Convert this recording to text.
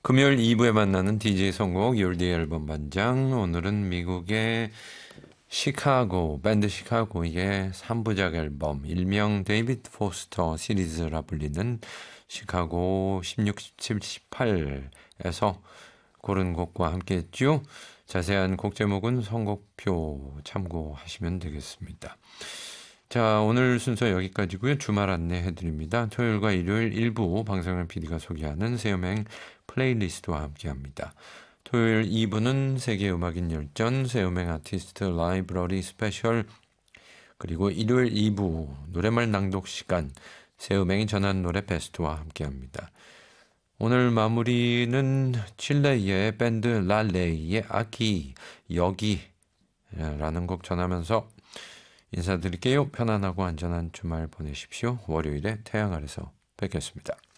금요일 2부에 만나는 DJ 선곡 열디 앨범 반장. 오늘은 미국의 시카고 밴드 시카고의 3부작 앨범 일명 데이비드 포스터 시리즈라 불리는 시카고 16, 17, 18에서 고른 곡과 함께 했죠. 자세한 곡 제목은 선곡표 참고하시면 되겠습니다. 자, 오늘 순서 여기까지고요. 주말 안내해드립니다. 토요일과 일요일 일부 방송현 PD가 소개하는 새음행 플레이리스트와 함께합니다. 토요일 2부는 세계음악인 열전, 새음행 아티스트 라이브러리 스페셜, 그리고 일요일 2부 노래말 낭독 시간, 새음행이 전한 노래 베스트와 함께합니다. 오늘 마무리는 칠레의 밴드 랄레이의 아기, 여기라는 곡 전하면서 인사드릴게요. 편안하고 안전한 주말 보내십시오. 월요일에 태양 아래서 뵙겠습니다.